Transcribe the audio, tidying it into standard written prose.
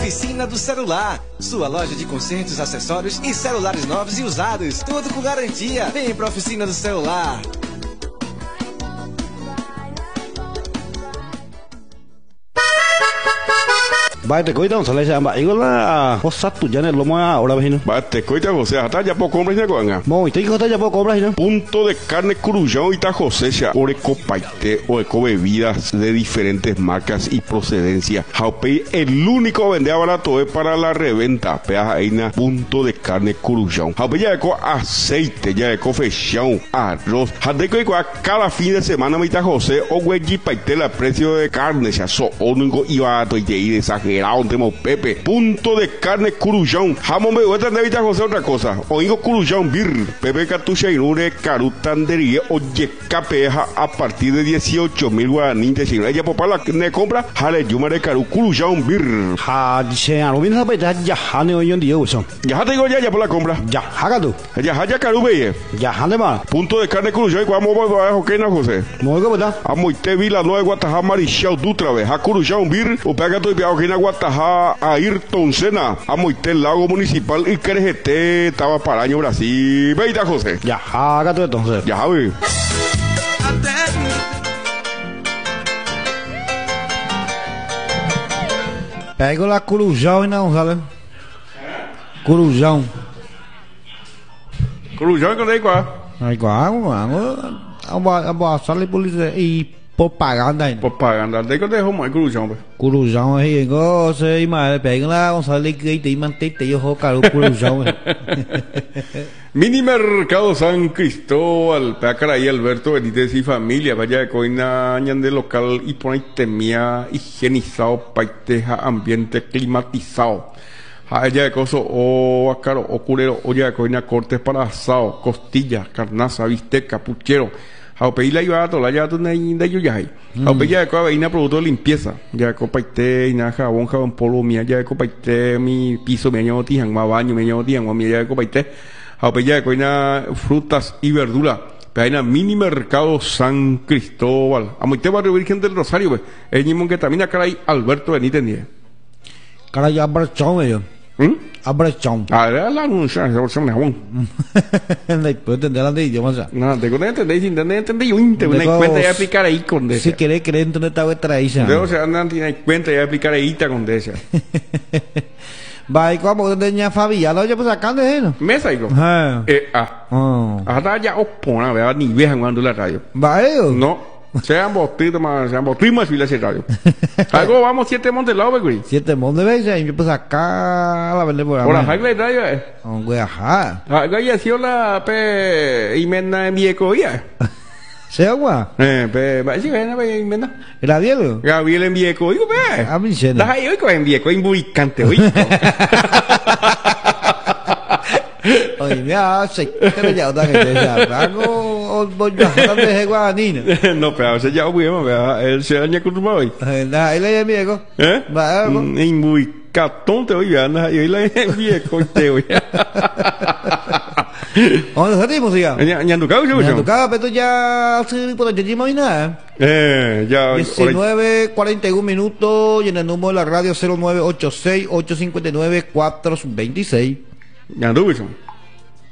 Oficina do Celular. Sua loja de consertos, acessórios e celulares novos e usados. Tudo com garantia. Vem pra Oficina do Celular. Vai te cuida, sale ya mbak iku lah posat tujane lomo ahora vecino. Va, te cuida José, hasta ya poco compras negócio. Mo, te digo ya puedo comprar, ¿no? Punto de carne Curujão Ita José, ya Oreco Paité, Oreco bebidas de diferentes marcas y procedencia. Jaupei, el único vende barato es para la reventa. Peas aina, punto de carne Curujão. Jaupei ya eco aceite, ya eco feijão, arroz. Jadeco eco a cada fin de semana me Ita José, o güey Paité la precio de carne, ya so único iba a toiteir exagerado, temo Pepe. Punto de carne Curujão. Jamón me gusta de Ita José otra cosa. Oigo Curujão bir, Pepe Catucheirure, Carutandería, oye capeja a partir de 18.000 guaraní de Chile. Ella papá la ne compra, jale yumare Caru Curujão bir. Ha, dice, a lo bien sabe ya hane hoy en día uso. Ya te digo ya por la compra. Ya, haga tú. Ya Caru beye. Ya hane va. Punto de carne Curujão y vamos a ver na José. Mo que verdad. A Moite Vila Nueva Guatajá Marichal Dutra vez. A Curujão bir, o pega tu piao que na Guatajá a Ayrton Senna. A Moite Lago Municipal y Crejete estaba para año Brasil. Veita José. Ya, haga tú entonces. Ya ve. Pega lá Curujão e não, sabe? Curujão. Curujão que nem qual? Aí igual, a boa sala e propaganda ainda. Propaganda. Daí que eu derrumo aí Curujão, velho. Curujão aí, você mas pega lá, vamos falar que tem manteiga e o caro Curujão. Mini Mercado San Cristóbal, Pécara y Alberto Benítez y familia, vaya de coina, añan de local y pone temía higienizado, paiteja, ambiente climatizado. Allá de coso, o acaro, o curero, olla de coina, cortes para asado, costillas, carnaza, bisteca, puchero. Jaupei la iba a tola ya de yuyay. Jaupei ya de coa veina producto de limpieza. Ya de copaite, ina jabón polvo, mía ya de copaite, mi piso, mi año tijan, ma baño, mi año tijan, mi ya de copaite. Jaupei de coina frutas y verduras. Peina Mini Mercado San Cristóbal. A Moite Barrio Virgen del Rosario, pues. El mismo que también acá hay Alberto Benítez Nieves. Cara ya abrachón ellos. Abrachón. Ah, era la anuncia, se bolsa de jabón. No puedo entender la de idioma, o sea. No, te conté, entendí yo inte, una cuenta ya aplicar ahí con de. Si querés creer en tu neta voy a traer ya. O sea, andan tiene cuenta ya aplicar ahí con de esa. Va y como de ña Fabián, lo pues acá de él. Mesa igual. Hasta ya opona, vea ni vean cuando la radio. Va ellos. No. Sean botritos más y la radio. Algo vamos 7 montes lado, güey. 7 montes veces, yo pues acá la vende por ahí. Por la jagla de radio, güey, ajá. Acá ya sido la pe imena en viejo ya. ¿Se agua? Va si ven a imena. ¿Era Diego? Gabriel en viejo, digo, ve. A mí se no. La hay hoy con en viejo, imburicante, hoy. Oye, mira, se cree ya otra gente ya. Algo voy a de guaranina. No, pero a veces ya voy a él se daña con tu hoy. Ahí le viejo. Va, muy catón te voy a andar y ahí le viejo te voy. ¿Dónde salimos ya? Ñanducado, yo. Ñanducado, pero ya se por allí no hay nada. Ya 19:41 minutos y en el número de la radio 0986-859-426. Ñanducado.